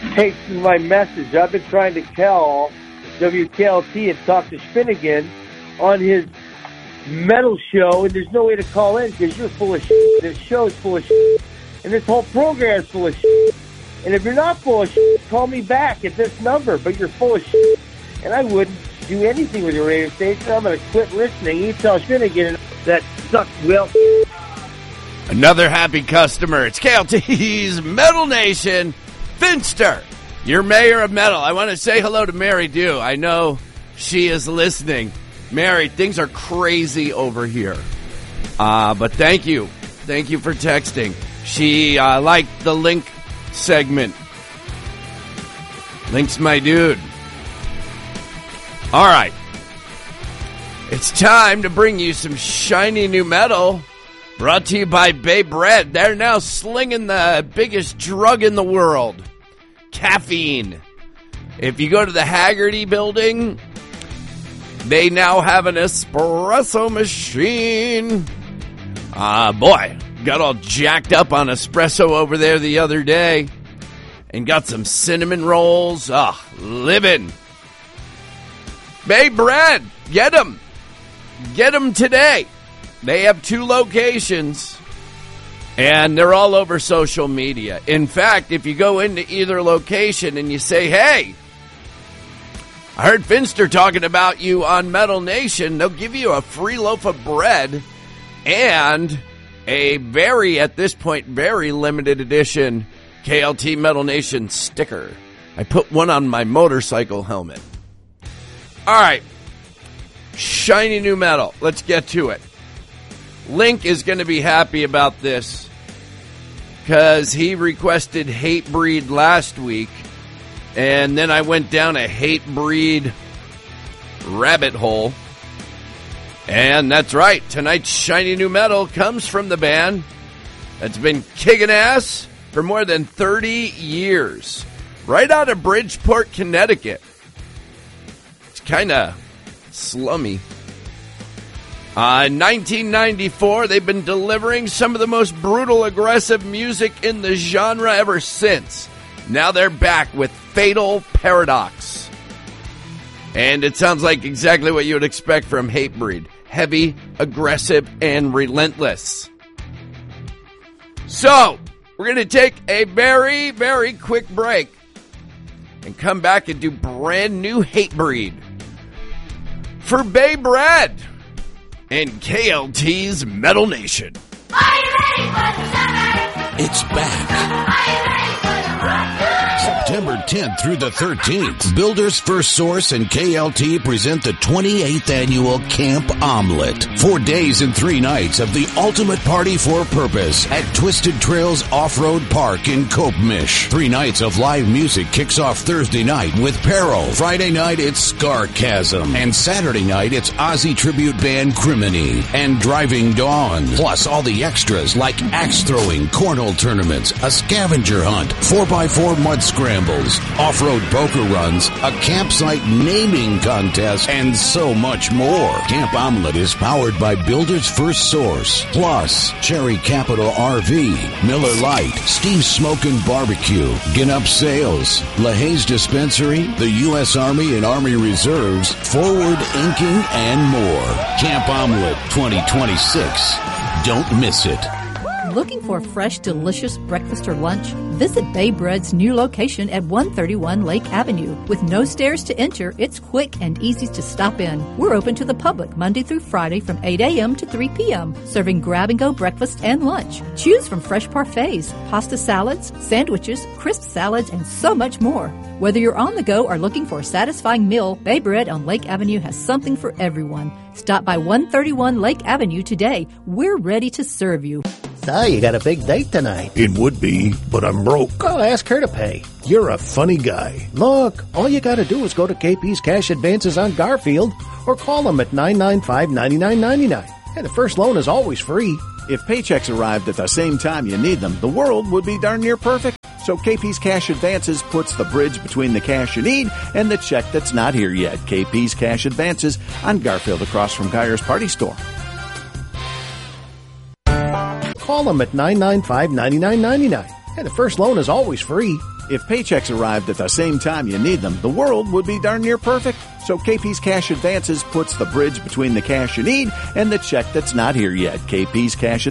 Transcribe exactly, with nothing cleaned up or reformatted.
takes my message. I've been trying to call W K L T and talk to Finnegan on his metal show, and there's no way to call in because you're full of shit. This show is full of shit, and this whole program is full of shit. And if you're not full of shit, call me back at this number, but you're full of shit. And I wouldn't do anything with your radio station. I'm going to quit listening. You tell Finnegan that sucks, Will. Another happy customer. It's K L T's Metal Nation. Finster, your mayor of metal. I want to say hello to Mary Dew. I know she is listening. Mary, things are crazy over here. Uh, but thank you. Thank you for texting. She uh, liked the Link segment. Link's my dude. All right. It's time to bring you some shiny new metal. Brought to you by Bay Bread. They're now slinging the biggest drug in the world. Caffeine. If you go to the Haggerty building, they now have an espresso machine. Ah, uh, boy, got all jacked up on espresso over there the other day. And got some cinnamon rolls. Ah, living. Bay Bread, get them. Get them today. They have two locations. And they're all over social media. In fact, if you go into either location and you say, hey, I heard Finster talking about you on Metal Nation, they'll give you a free loaf of bread and a very, at this point, very limited edition K L T Metal Nation sticker. I put one on my motorcycle helmet. All right. Shiny new metal. Let's get to it. Link is going to be happy about this because he requested Hatebreed last week, and then I went down a Hatebreed rabbit hole. And that's right, tonight's shiny new metal comes from the band that's been kicking ass for more than thirty years, right out of Bridgeport, Connecticut. It's kind of slummy. Uh, in nineteen ninety-four, they've been delivering some of the most brutal, aggressive music in the genre ever since. Now they're back with Fatal Paradox. And it sounds like exactly what you would expect from Hatebreed. Heavy, aggressive, and relentless. So, we're going to take a very, very quick break and come back and do brand new Hatebreed for Bay Bread and K L T's Metal Nation. Are you ready for the summer? It's back. Are you ready for the rock? September tenth through the thirteenth, Builders First Source and K L T present the twenty-eighth annual Camp Omelet. Four days and three nights of the ultimate party for purpose at Twisted Trails Off-Road Park in Copemish. Three nights of live music kicks off Thursday night with Peril. Friday night, it's Scarchasm. And Saturday night, it's Aussie tribute band Criminy and Driving Dawn. Plus all the extras like axe throwing, cornhole tournaments, a scavenger hunt, four by four mud scrambles, off-road poker runs, a campsite naming contest, and so much more. Camp Omelet is powered by Builders First Source, plus Cherry Capital R V, Miller Lite, Steve's Smokin' Barbecue, Ginup Sales, LaHaye's Dispensary, the U S Army and Army Reserves, Forward Inking, and more. Camp Omelet twenty twenty-six. Don't miss it. Looking for a fresh, delicious breakfast or lunch? Visit Bay Bread's new location at one thirty-one Lake Avenue. With no stairs to enter, it's quick and easy to stop in. We're open to the public Monday through Friday from eight a.m. to three p.m., serving grab-and-go breakfast and lunch. Choose from fresh parfaits, pasta salads, sandwiches, crisp salads, and so much more. Whether you're on the go or looking for a satisfying meal, Bay Bread on Lake Avenue has something for everyone. Stop by one thirty-one Lake Avenue today. We're ready to serve you. So, you got a big date tonight. It would be, but I'm broke. Oh, ask her to pay. You're a funny guy. Look, all you gotta do is go to K P's Cash Advances on Garfield or call them at nine nine five, nine nine nine nine. And the first loan is always free. If paychecks arrived at the same time you need them, the world would be darn near perfect. So K P's Cash Advances puts the bridge between the cash you need and the check that's not here yet. K P's Cash Advances on Garfield across from Geyer's Party Store. Call them at nine nine five, nine nine nine nine. And the first loan is always free. If paychecks arrived at the same time you need them, the world would be darn near perfect. So K P's Cash Advances puts the bridge between the cash you need and the check that's not here yet. K P's Cash